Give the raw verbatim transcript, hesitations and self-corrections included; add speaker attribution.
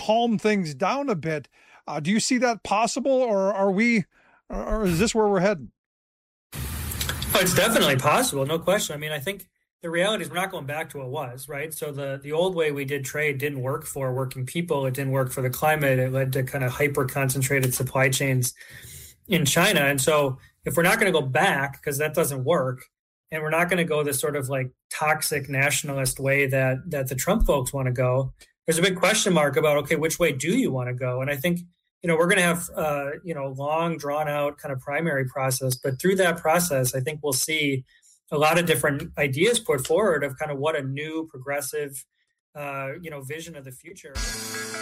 Speaker 1: calm things down a bit. Uh, do you see that possible, or are we, or is this where we're heading?
Speaker 2: Oh, it's definitely possible, no question. I mean, I think the reality is we're not going back to what was, right? So the, the old way we did trade didn't work for working people. It didn't work for the climate. It led to kind of hyper-concentrated supply chains in China. And so if we're not going to go back, because that doesn't work, and we're not going to go this sort of like toxic nationalist way that that the Trump folks want to go, there's a big question mark about, okay, which way do you want to go? And I think, you know, we're going to have, uh, you know, long drawn out kind of primary process. But through that process, I think we'll see a lot of different ideas put forward of kind of what a new progressive, uh, you know, vision of the future.